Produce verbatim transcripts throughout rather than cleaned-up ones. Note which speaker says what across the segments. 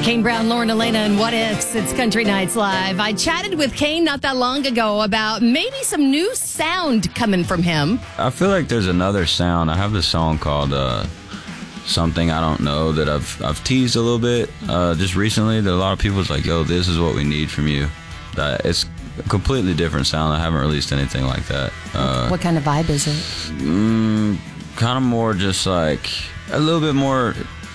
Speaker 1: Kane Brown, Lauren Elena, and What Ifs. It's Country Nights Live. I chatted with Kane not that long ago about maybe some new sound coming from him.
Speaker 2: I feel like there's another sound. I have this song called uh, Something I Don't Know that I've I've teased a little bit uh, just recently. That a lot of people's like, yo, this is what we need from you. That it's a completely different sound. I haven't released anything like that. Uh,
Speaker 1: what kind of vibe is it?
Speaker 2: Mm, kind of more just like a little bit more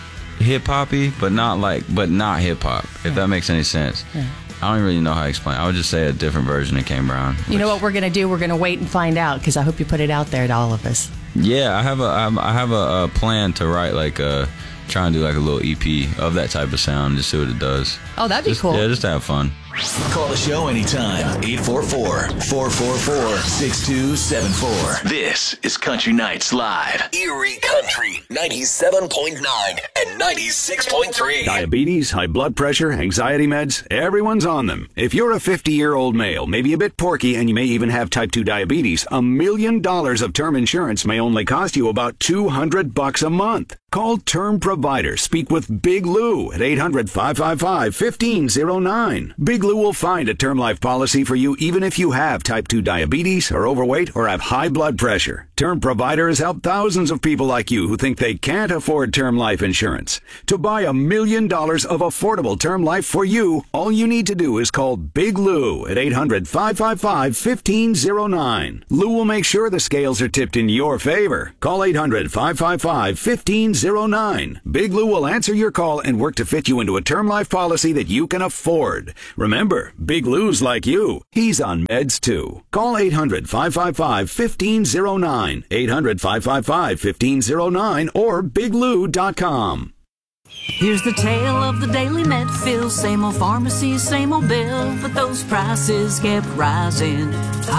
Speaker 2: hip hoppy, but not like, but not hip hop. If yeah. that makes any sense. Yeah. I don't really know how to explain. I would just say a different version of Kane Brown.
Speaker 1: You know what we're gonna do? We're gonna wait and find out because I hope you put it out there to all of us.
Speaker 2: Yeah, I have a I have a, a plan to write like a try and do like a little E P of that type of sound, just see what it does.
Speaker 1: Oh, that'd be
Speaker 2: just,
Speaker 1: cool.
Speaker 2: Yeah, just to have fun.
Speaker 3: Call the show anytime. eight four four, four four four, six two seven four. This is Country Nights Live. Erie Country, ninety-seven point nine and ninety-six point three.
Speaker 4: Diabetes, high blood pressure, anxiety meds, everyone's on them. If you're a fifty-year-old male, maybe a bit porky, and you may even have type two diabetes, a million dollars of term insurance may only cost you about two hundred bucks a month. Call Term Provider. Speak with Big Lou at eight hundred, five five five, one five zero nine. Big Lou will find a term life policy for you even if you have type two diabetes, are overweight, or have high blood pressure. Term Provider has helped thousands of people like you who think they can't afford term life insurance. To buy a million dollars of affordable term life for you, all you need to do is call Big Lou at eight hundred, five five five, one five zero nine. Lou will make sure the scales are tipped in your favor. Call eight hundred, five five five, one five zero nine. Big Lou will answer your call and work to fit you into a term life policy that you can afford. Remember, Big Lou's like you. He's on meds too. Call eight hundred, five five five, one five zero nine. eight hundred, five five five, one five zero nine or big lou dot com.
Speaker 5: Here's the tale of the daily med fill. Same old pharmacy, same old bill, but those prices kept rising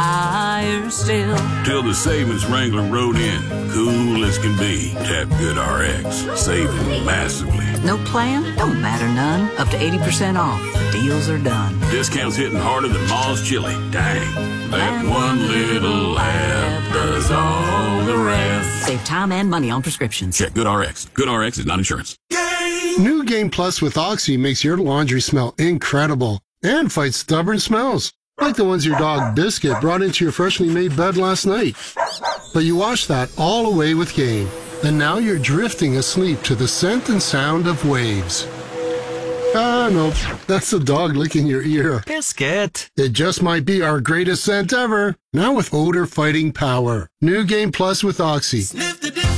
Speaker 5: higher still.
Speaker 6: Till the savings Wrangler rode in, cool as can be. Tap Good R X, saving massively.
Speaker 5: No plan? Don't matter none. Up to eighty percent off. Deals are done.
Speaker 6: Discounts hitting harder than Ma's chili. Dang. That one little app does all the rest.
Speaker 5: Save time and money on prescriptions.
Speaker 6: Check Good R X. Good R X is not insurance.
Speaker 7: New Game Plus with Oxy makes your laundry smell incredible and fights stubborn smells, like the ones your dog Biscuit brought into your freshly made bed last night. But you washed that all away with Game, and now you're drifting asleep to the scent and sound of waves. Ah, no, that's the dog licking your ear.
Speaker 8: Biscuit.
Speaker 7: It just might be our greatest scent ever, now with odor-fighting power. New Game Plus with Oxy.
Speaker 3: Sniff the difference.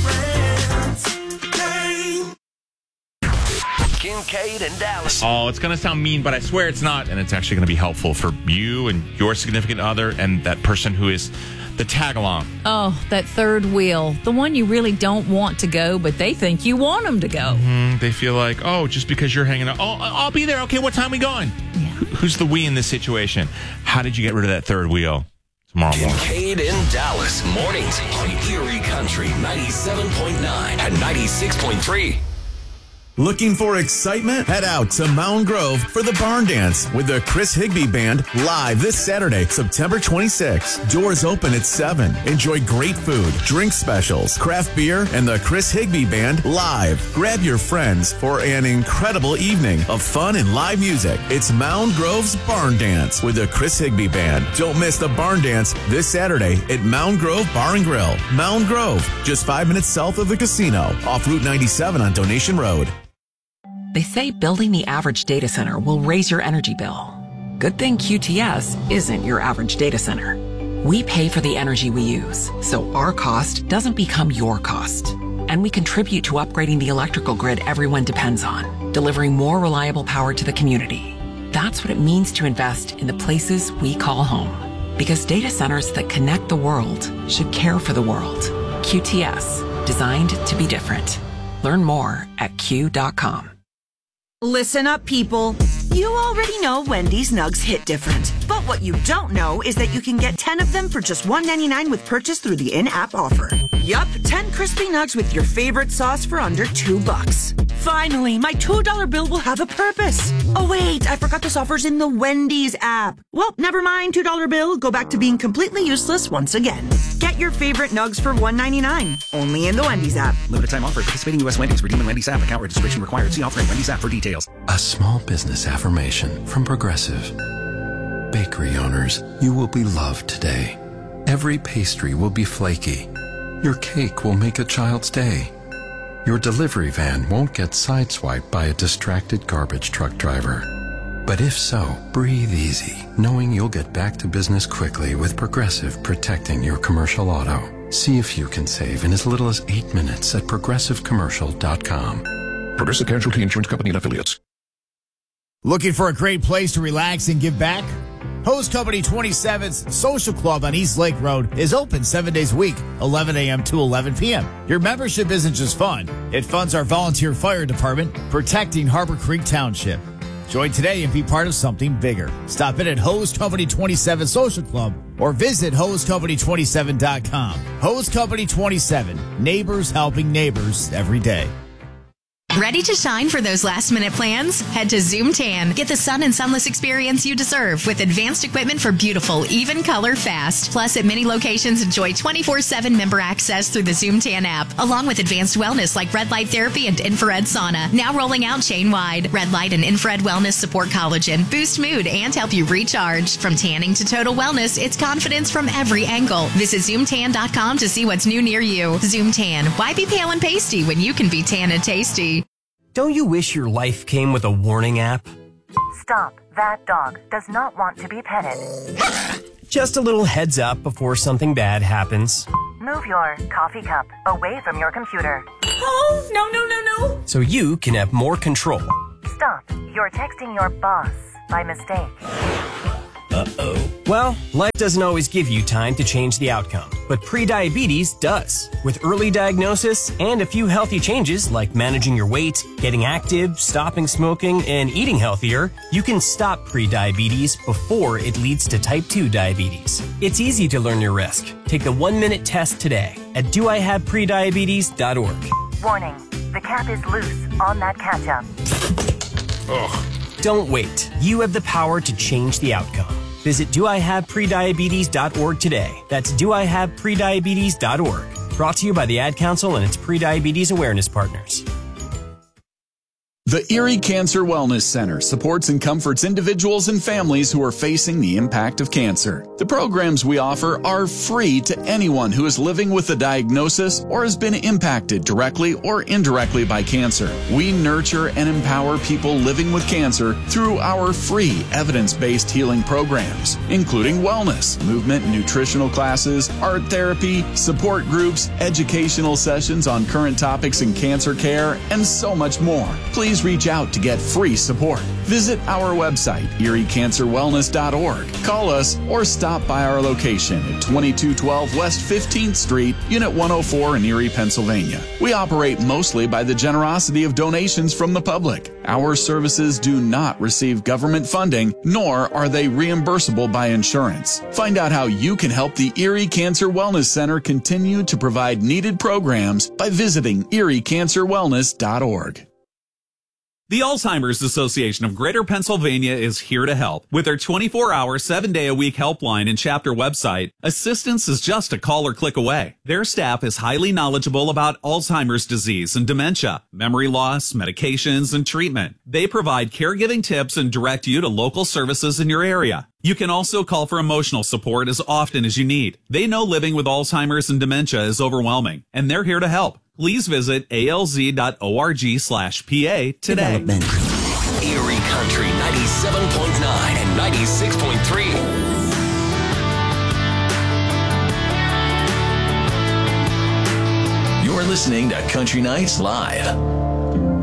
Speaker 3: Kincaid and Dallas.
Speaker 9: Oh, it's going to sound mean, but I swear it's not. And it's actually going to be helpful for you and your significant other and that person who is the tag-along.
Speaker 10: Oh, that third wheel. The one you really don't want to go, but they think you want them to go.
Speaker 9: Mm-hmm. They feel like, oh, just because you're hanging out. Oh, I'll be there. Okay, what time are we going?
Speaker 10: Yeah.
Speaker 9: Who's the we in this situation? How did you get rid of that third wheel? Tomorrow morning.
Speaker 3: Kincaid and Dallas. Mornings on Erie Country ninety-seven point nine and ninety-six point three.
Speaker 11: Looking for excitement? Head out to Mound Grove for the Barn Dance with the Chris Higbee Band live this Saturday, September twenty-sixth. Doors open at seven. Enjoy great food, drink specials, craft beer, and the Chris Higbee Band live. Grab your friends for an incredible evening of fun and live music. It's Mound Grove's Barn Dance with the Chris Higbee Band. Don't miss the Barn Dance this Saturday at Mound Grove Bar and Grill. Mound Grove, just five minutes south of the casino, off Route ninety-seven on Donation Road.
Speaker 12: They say building the average data center will raise your energy bill. Good thing Q T S isn't your average data center. We pay for the energy we use, so our cost doesn't become your cost. And we contribute to upgrading the electrical grid everyone depends on, delivering more reliable power to the community. That's what it means to invest in the places we call home. Because data centers that connect the world should care for the world. Q T S, designed to be different. Learn more at Q dot com.
Speaker 13: Listen up, people. You already know Wendy's Nugs hit different. But what you don't know is that you can get ten of them for just one ninety-nine with purchase through the in-app offer. Yup, ten crispy nugs with your favorite sauce for under two bucks. Finally, my two dollar bill will have a purpose. Oh, wait, I forgot this offer's in the Wendy's app. Well, never mind, two dollar bill. Go back to being completely useless once again. Get your favorite nugs for one ninety-nine. Only in the Wendy's app.
Speaker 8: Limited time offer. Participating U S Wendy's. Redeem in Wendy's app. Account registration required. See offer in Wendy's app for details.
Speaker 14: A small business affirmation from Progressive. Bakery owners, you will be loved today. Every pastry will be flaky. Your cake will make a child's day. Your delivery van won't get sideswiped by a distracted garbage truck driver. But if so, breathe easy, knowing you'll get back to business quickly with Progressive protecting your commercial auto. See if you can save in as little as eight minutes at progressive commercial dot com.
Speaker 15: Progressive Casualty Insurance Company and Affiliates.
Speaker 16: Looking for a great place to relax and give back? Hose Company twenty-seven's Social Club on East Lake Road is open seven days a week, eleven a.m. to eleven p.m. Your membership isn't just fun. It funds our volunteer fire department protecting Harbor Creek Township. Join today and be part of something bigger. Stop in at Hose Company twenty-seven Social Club or visit hose company twenty-seven dot com. Hose Company twenty-seven, neighbors helping neighbors every day.
Speaker 17: Ready to shine for those last-minute plans? Head to Zoom Tan. Get the sun and sunless experience you deserve with advanced equipment for beautiful, even color fast. Plus, at many locations, enjoy twenty-four seven member access through the Zoom Tan app, along with advanced wellness like red light therapy and infrared sauna. Now rolling out chain-wide. Red light and infrared wellness support collagen, boost mood, and help you recharge. From tanning to total wellness, it's confidence from every angle. Visit zoom tan dot com to see what's new near you. Zoom Tan. Why be pale and pasty when you can be tan and tasty?
Speaker 18: Don't you wish your life came with a warning app?
Speaker 19: Stop. That dog does not want to be petted.
Speaker 18: Just a little heads up before something bad happens.
Speaker 19: Move your coffee cup away from your computer.
Speaker 13: Oh, no, no, no, no.
Speaker 18: So you can have more control.
Speaker 19: Stop. You're texting your boss by mistake.
Speaker 18: Uh-oh. Well, life doesn't always give you time to change the outcome, but prediabetes does. With early diagnosis and a few healthy changes like managing your weight, getting active, stopping smoking, and eating healthier, you can stop prediabetes before it leads to type two diabetes. It's easy to learn your risk. Take the one-minute test today at do I have prediabetes dot org.
Speaker 19: Warning, the cap is loose on that ketchup.
Speaker 18: Ugh. Don't wait. You have the power to change the outcome. Visit do I have prediabetes dot org today. That's do I have prediabetes dot org. Brought to you by the Ad Council and its prediabetes awareness partners.
Speaker 20: The Erie Cancer Wellness Center supports and comforts individuals and families who are facing the impact of cancer. The programs we offer are free to anyone who is living with a diagnosis or has been impacted directly or indirectly by cancer. We nurture and empower people living with cancer through our free evidence-based healing programs, including wellness, movement and nutritional classes, art therapy, support groups, educational sessions on current topics in cancer care, and so much more. Please reach out to get free support. Visit our website, erie cancer wellness dot org. Call us or stop by our location at twenty-two twelve West fifteenth Street, Unit one oh four in Erie, Pennsylvania. We operate mostly by the generosity of donations from the public. Our services do not receive government funding, nor are they reimbursable by insurance. Find out how you can help the Erie Cancer Wellness Center continue to provide needed programs by visiting erie cancer wellness dot org.
Speaker 21: The Alzheimer's Association of Greater Pennsylvania is here to help. With their twenty-four hour, seven day a week helpline and chapter website, assistance is just a call or click away. Their staff is highly knowledgeable about Alzheimer's disease and dementia, memory loss, medications, and treatment. They provide caregiving tips and direct you to local services in your area. You can also call for emotional support as often as you need. They know living with Alzheimer's and dementia is overwhelming, and they're here to help. Please visit A L Z dot org slash P A today.
Speaker 3: Erie Country ninety-seven point nine and ninety-six point three. You're listening to Country Nights Live.